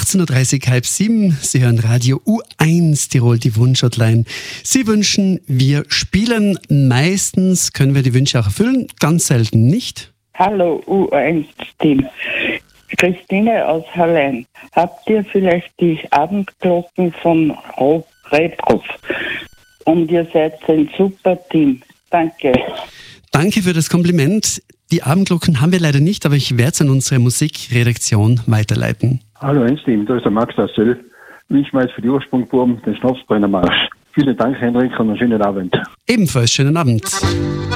18.30 Uhr, halb sieben. Sie hören Radio U1 Tirol, die Wunschhotline. Sie wünschen, wir spielen. Meistens können wir die Wünsche auch erfüllen, ganz selten nicht. Hallo U1-Team. Christine aus Hallein. Habt ihr vielleicht die Abendglocken von Rob Rebhoff? Und ihr seid ein super Team. Danke. Danke für das Kompliment. Die Abendglocken haben wir leider nicht, aber ich werde es an unsere Musikredaktion weiterleiten. Hallo Team, da ist der Max aus Söll. Ich mal für die Ursprungbuben den Schnapsbrenner Marsch. Vielen Dank, Henrik, und einen schönen Abend. Ebenfalls schönen Abend.